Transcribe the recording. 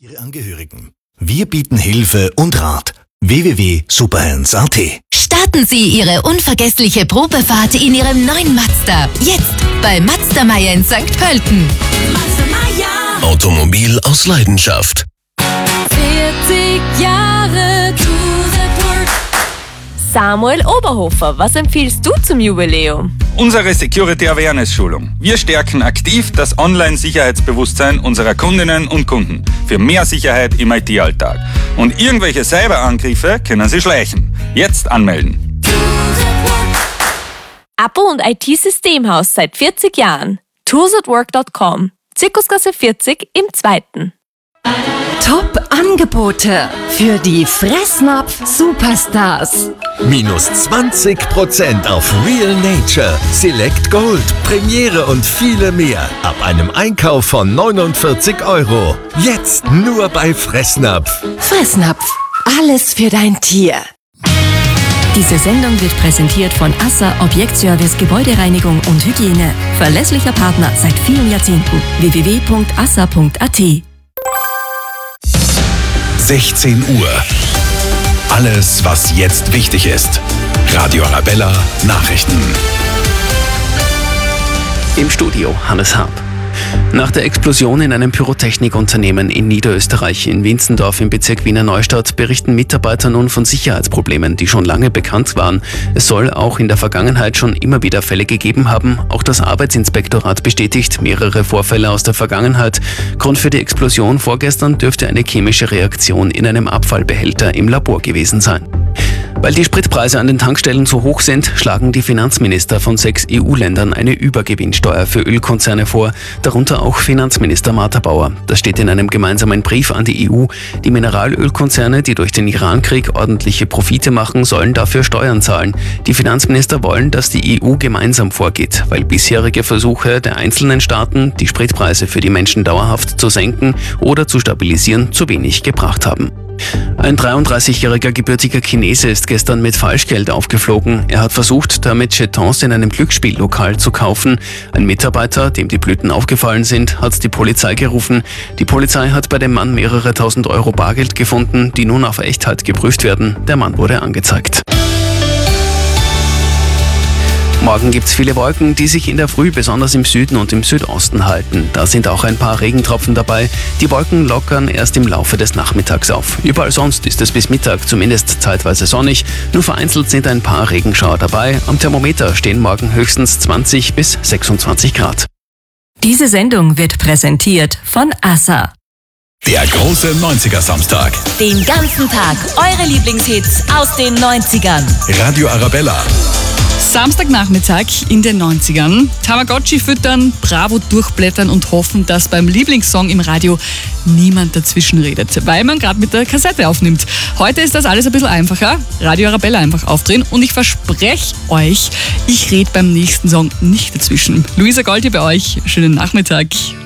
Ihre Angehörigen. Wir bieten Hilfe und Rat. www.superhands.at. Starten Sie Ihre unvergessliche Probefahrt in Ihrem neuen Mazda. Jetzt bei Mazda Meier in St. Pölten. Mazda Meier. Automobil aus Leidenschaft. 40 Jahre Tour-Report. Samuel Oberhofer, was empfiehlst du zum Jubiläum? Unsere Security Awareness Schulung. Wir stärken aktiv das Online-Sicherheitsbewusstsein unserer Kundinnen und Kunden für mehr Sicherheit im IT-Alltag. Und irgendwelche Cyberangriffe können Sie schleichen. Jetzt anmelden. Abo und IT-Systemhaus seit 40 Jahren. tools@work.com. Zirkusgasse 40 im 2. Top-Angebote für die Fressnapf-Superstars. Minus 20% auf Real Nature, Select Gold, Premiere und viele mehr. Ab einem Einkauf von 49 €. Jetzt nur bei Fressnapf. Fressnapf, alles für dein Tier. Diese Sendung wird präsentiert von ASSA Objektservice Gebäudereinigung und Hygiene. Verlässlicher Partner seit vielen Jahrzehnten. www.assa.at. 16 Uhr. Alles, was jetzt wichtig ist. Radio Arabella Nachrichten. Im Studio Hannes Harp. Nach der Explosion in einem Pyrotechnikunternehmen in Niederösterreich in Winzendorf im Bezirk Wiener Neustadt berichten Mitarbeiter nun von Sicherheitsproblemen, die schon lange bekannt waren. Es soll auch in der Vergangenheit schon immer wieder Fälle gegeben haben. Auch das Arbeitsinspektorat bestätigt mehrere Vorfälle aus der Vergangenheit. Grund für die Explosion vorgestern dürfte eine chemische Reaktion in einem Abfallbehälter im Labor gewesen sein. Weil die Spritpreise an den Tankstellen zu hoch sind, schlagen die Finanzminister von 6 EU-Ländern eine Übergewinnsteuer für Ölkonzerne vor, darunter auch Finanzminister Martha Bauer. Das steht in einem gemeinsamen Brief an die EU. Die Mineralölkonzerne, die durch den Irankrieg ordentliche Profite machen, sollen dafür Steuern zahlen. Die Finanzminister wollen, dass die EU gemeinsam vorgeht, weil bisherige Versuche der einzelnen Staaten, die Spritpreise für die Menschen dauerhaft zu senken oder zu stabilisieren, zu wenig gebracht haben. Ein 33-jähriger gebürtiger Chinese ist gestern mit Falschgeld aufgeflogen. Er hat versucht, damit Jetons in einem Glücksspiellokal zu kaufen. Ein Mitarbeiter, dem die Blüten aufgefallen sind, hat die Polizei gerufen. Die Polizei hat bei dem Mann mehrere tausend Euro Bargeld gefunden, die nun auf Echtheit geprüft werden. Der Mann wurde angezeigt. Morgen gibt's viele Wolken, die sich in der Früh besonders im Süden und im Südosten halten. Da sind auch ein paar Regentropfen dabei. Die Wolken lockern erst im Laufe des Nachmittags auf. Überall sonst ist es bis Mittag zumindest zeitweise sonnig. Nur vereinzelt sind ein paar Regenschauer dabei. Am Thermometer stehen morgen höchstens 20 bis 26 Grad. Diese Sendung wird präsentiert von ASSA. Der große 90er-Samstag. Den ganzen Tag eure Lieblingshits aus den 90ern. Radio Arabella. Samstagnachmittag in den 90ern. Tamagotchi füttern, Bravo durchblättern und hoffen, dass beim Lieblingssong im Radio niemand dazwischen redet, weil man gerade mit der Kassette aufnimmt. Heute ist das alles ein bisschen einfacher. Radio Arabella einfach aufdrehen und ich verspreche euch, ich rede beim nächsten Song nicht dazwischen. Luisa Gold hier bei euch. Schönen Nachmittag.